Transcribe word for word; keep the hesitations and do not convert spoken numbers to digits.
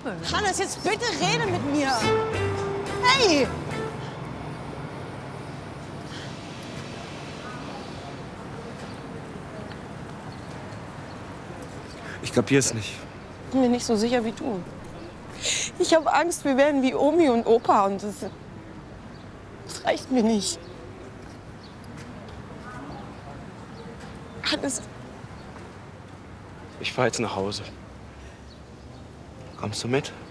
Klappe. Hannes, jetzt bitte rede mit mir. Hey! Ich kapier's nicht. Ich bin mir nicht so sicher wie du. Ich habe Angst, wir werden wie Omi und Opa und das, das reicht mir nicht. Hannes. Ich fahr jetzt nach Hause. Kommst du mit?